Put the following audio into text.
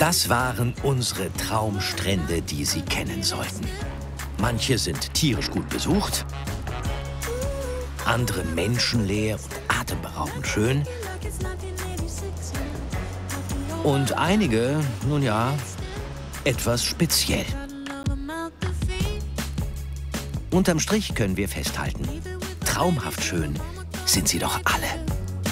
Das waren unsere Traumstrände, die Sie kennen sollten. Manche sind tierisch gut besucht, andere menschenleer und atemberaubend schön. Und einige, nun ja, etwas speziell. Unterm Strich können wir festhalten, traumhaft schön sind sie doch alle.